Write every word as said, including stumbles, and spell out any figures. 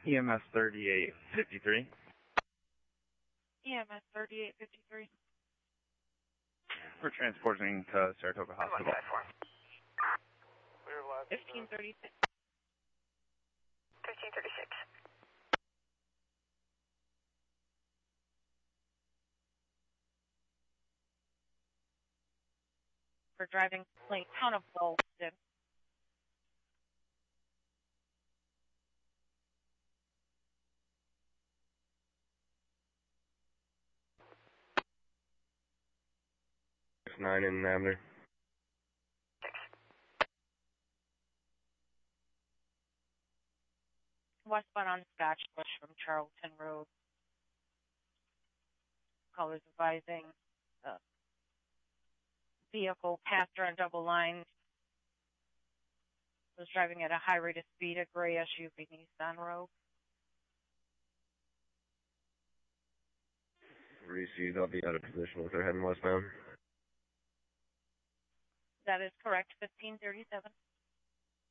E M S thirty-eight fifty-three. E M S thirty-eight fifty-three. We're transporting to Saratoga Hospital. fifteen thirty-six. fifteen thirty-six. For driving plate town of Wilson. nine in Abner. Westbound on Scotch Bush from Charlton Road. Callers advising uh, vehicle passed her on double lines. Was driving at a high rate of speed, a gray S U V Nissan Rogue. Received, I'll be out of position with her heading westbound. That is correct, fifteen thirty-seven.